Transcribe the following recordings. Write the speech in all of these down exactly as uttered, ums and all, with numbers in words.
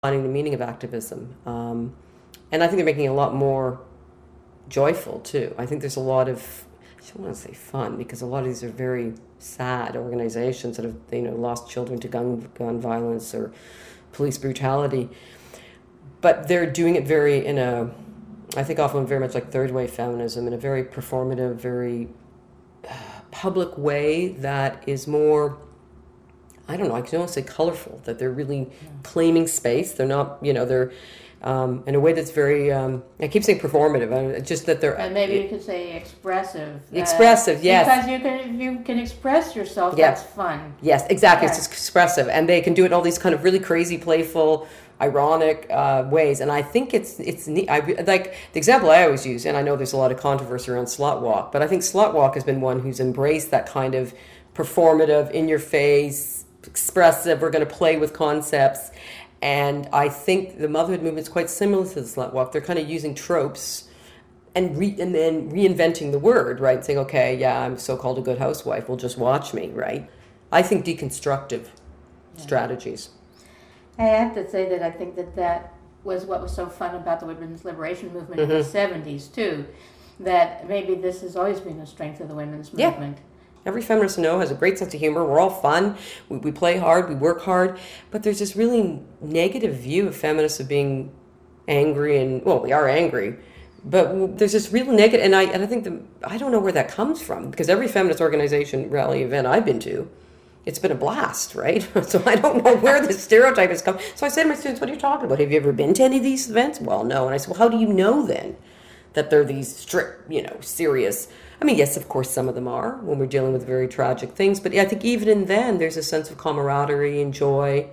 finding the meaning of activism. Um, and I think they're making it a lot more joyful, too. I think there's a lot of, I don't want to say fun, because a lot of these are very sad organizations that have, you know, lost children to gun, gun violence or police brutality. But they're doing it very in a, I think often very much like third wave feminism, in a very performative, very uh, public way that is more, I don't know, I can almost say colorful, that they're really yeah. claiming space. They're not, you know, they're um, in a way that's very, um, I keep saying performative, I, just that they're... And maybe you could say expressive. Expressive, uh, yes. Because you can, if you can express yourself, yeah. that's fun. Yes, exactly, yeah. It's just expressive. And they can do it in all these kind of really crazy, playful, ironic uh, ways, and I think it's it's neat. I like the example I always use, and I know there's a lot of controversy around Slut Walk, but I think Slut Walk has been one who's embraced that kind of performative, in your face, expressive. We're going to play with concepts, and I think the motherhood movement is quite similar to the Slut Walk. They're kind of using tropes and re- and then reinventing the word, right? Saying, okay, yeah, I'm so-called a good housewife. Well, just watch me, right? I think deconstructive yeah. strategies. I have to say that I think that that was what was so fun about the women's liberation movement mm-hmm. in the seventies, too. That maybe this has always been a strength of the women's yeah. movement. Every feminist I know has a great sense of humor. We're all fun. We, we play hard. We work hard. But there's this really negative view of feminists of being angry. And, well, we are angry. But there's this real negative, and I, and I think the, I don't know where that comes from. Because every feminist organization rally event I've been to, it's been a blast, right? So I don't know where the stereotype has come. So I said to my students, what are you talking about? Have you ever been to any of these events? Well, no. And I said, well, how do you know then that they're these strict, you know, serious? I mean, yes, of course, some of them are when we're dealing with very tragic things. But I think even in then, there's a sense of camaraderie and joy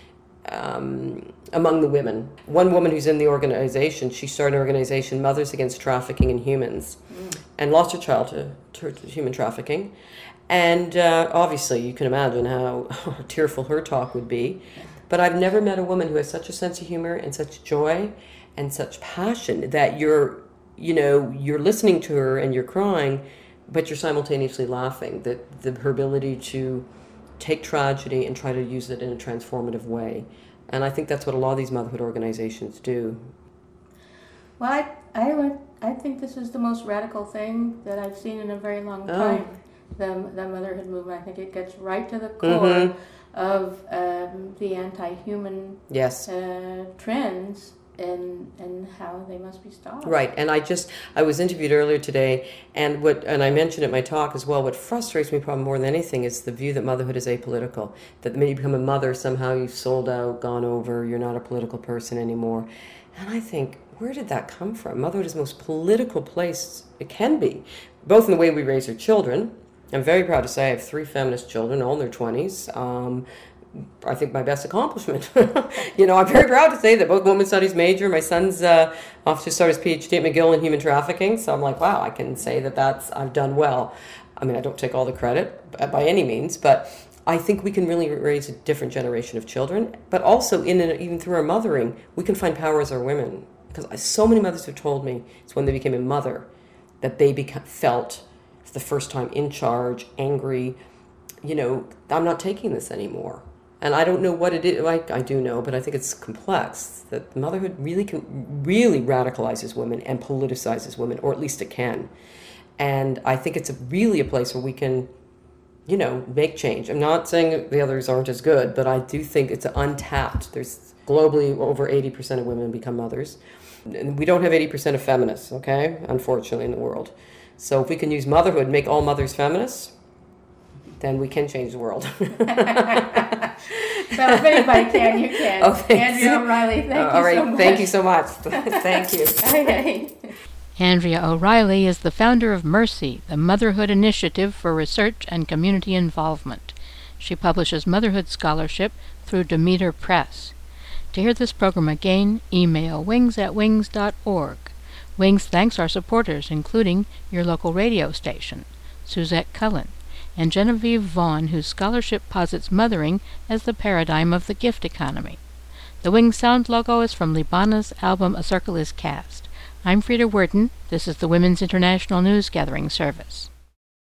um, among the women. One woman who's in the organization, she started an organization, Mothers Against Trafficking in Humans, mm. and lost her child to, to, to human trafficking. And uh, obviously, you can imagine how tearful her talk would be. But I've never met a woman who has such a sense of humor and such joy and such passion that you're, you know, you're listening to her and you're crying, but you're simultaneously laughing. That the, her ability to take tragedy and try to use it in a transformative way. And I think that's what a lot of these motherhood organizations do. Well, I, I, would, I think this is the most radical thing that I've seen in a very long time. Oh. The, the motherhood movement. I think it gets right to the core mm-hmm. of um, the anti-human yes. uh, trends and and how they must be stopped. Right, and I just I was interviewed earlier today, and what and I mentioned at my talk as well. What frustrates me probably more than anything is the view that motherhood is apolitical. That when you become a mother, somehow you've sold out, gone over. You're not a political person anymore. And I think, where did that come from? Motherhood is the most political place it can be, both in the way we raise our children. I'm very proud to say I have three feminist children, all in their twenties. Um, I think my best accomplishment. You know, I'm very proud to say that both women's studies major. My son's uh, off to start his PhD at McGill in human trafficking. So I'm like, wow, I can say that that's I've done well. I mean, I don't take all the credit by any means, but I think we can really raise a different generation of children. But also, in an, even through our mothering, we can find power as our women. Because so many mothers have told me it's when they became a mother that they became, felt the first time in charge, angry, you know, I'm not taking this anymore. And I don't know what it is, like I do know, but I think it's complex, that motherhood really can, really radicalizes women and politicizes women, or at least it can. And I think it's a, really a place where we can, you know, make change. I'm not saying the others aren't as good, but I do think it's untapped. There's globally over eighty percent of women become mothers. And we don't have eighty percent of feminists, okay, unfortunately, in the world. So if we can use motherhood and make all mothers feminists, then we can change the world. So if anybody can, you can. Oh, Andrea O'Reilly, thank uh, you right. so much. Thank you so much. Thank you. Okay. Andrea O'Reilly is the founder of Mercy, the Motherhood Initiative for Research and Community Involvement. She publishes motherhood scholarship through Demeter Press. To hear this program again, email wings at wings dot org. Wings thanks our supporters, including your local radio station, Suzette Cullen, and Genevieve Vaughn, whose scholarship posits mothering as the paradigm of the gift economy. The Wings sound logo is from Libana's album A Circle is Cast. I'm Frida Worden. This is the Women's International News Gathering Service.